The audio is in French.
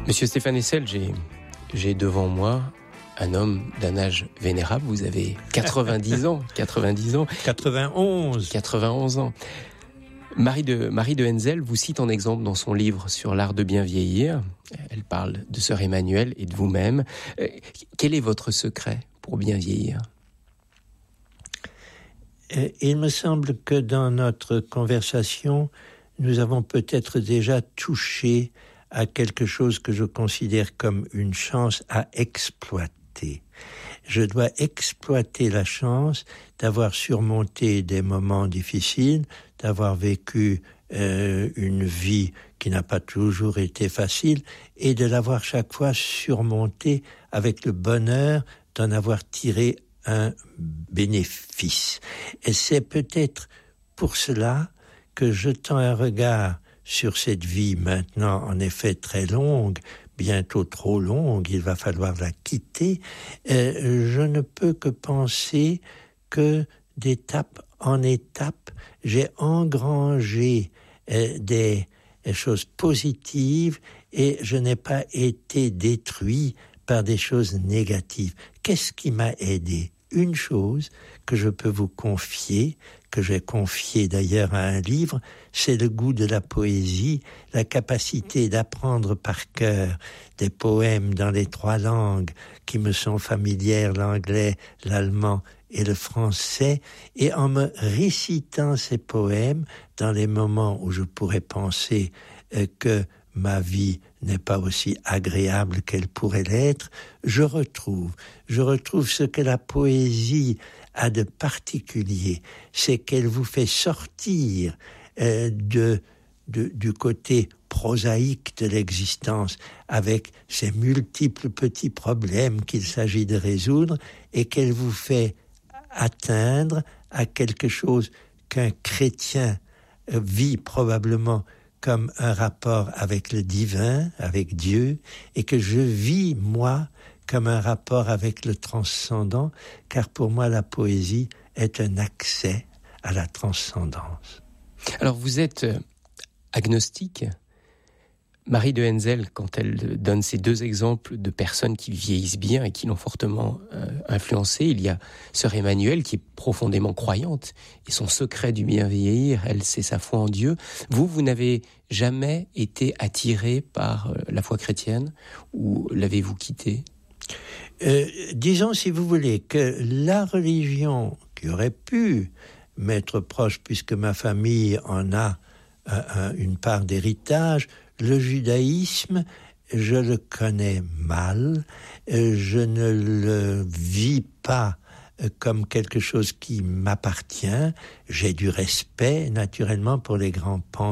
Monsieur Stéphane Hessel, j'ai devant moi un homme d'un âge vénérable. Vous avez 90 ans. 91 ans. Marie de Henzel vous cite en exemple dans son livre sur l'art de bien vieillir. Elle parle de sœur Emmanuelle et de vous-même. Quel est votre secret pour bien vieillir ? Il me semble que dans notre conversation, nous avons peut-être déjà touché à quelque chose que je considère comme une chance à exploiter. Je dois exploiter la chance d'avoir surmonté des moments difficiles, d'avoir vécu une vie qui n'a pas toujours été facile et de l'avoir chaque fois surmonté avec le bonheur d'en avoir tiré un bénéfice. Et c'est peut-être pour cela que jetant un regard sur cette vie maintenant en effet très longue, bientôt trop longue, il va falloir la quitter, je ne peux que penser que d'étape en étape, j'ai engrangé des choses positives et je n'ai pas été détruit par des choses négatives. Qu'est-ce qui m'a aidé ? Une chose que je peux vous confier, que j'ai confié d'ailleurs à un livre, c'est le goût de la poésie, la capacité d'apprendre par cœur des poèmes dans les 3 langues qui me sont familières, l'anglais, l'allemand et le français, et en me récitant ces poèmes dans les moments où je pourrais penser que ma vie n'est pas aussi agréable qu'elle pourrait l'être, je retrouve ce que la poésie a de particulier, c'est qu'elle vous fait sortir du côté prosaïque de l'existence avec ses multiples petits problèmes qu'il s'agit de résoudre et qu'elle vous fait atteindre à quelque chose qu'un chrétien vit probablement comme un rapport avec le divin, avec Dieu, et que je vis, moi, comme un rapport avec le transcendant, car pour moi, la poésie est un accès à la transcendance. Alors, vous êtes agnostique. Marie de Henzel, quand elle donne ces 2 exemples de personnes qui vieillissent bien et qui l'ont fortement influencée, il y a sœur Emmanuelle qui est profondément croyante et son secret du bien vieillir, elle, c'est sa foi en Dieu. Vous n'avez jamais été attiré par la foi chrétienne ou l'avez-vous quitté ? Disons, si vous voulez, que la religion qui aurait pu m'être proche, puisque ma famille en a une part d'héritage, le judaïsme, je le connais mal, je ne le vis pas comme quelque chose qui m'appartient. J'ai du respect, naturellement, pour les grands pans